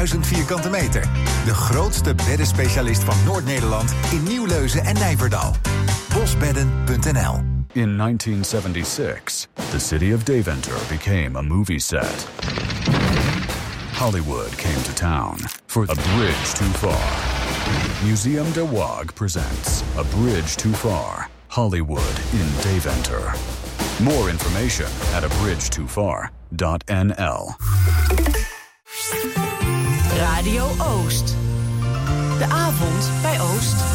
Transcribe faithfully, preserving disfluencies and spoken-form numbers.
duizend vierkante meter. De grootste beddenspecialist van Noord-Nederland in Nieuwleuzen en Nijverdal. bosbedden punt n l. In nineteen seventy-six, the city of Deventer became a movie set. Hollywood came to town for A Bridge Too Far. Museum de Waag presents A Bridge Too Far, Hollywood in Deventer. More information at a bridge too far dot n l. Radio Oost. De avond bij Oost.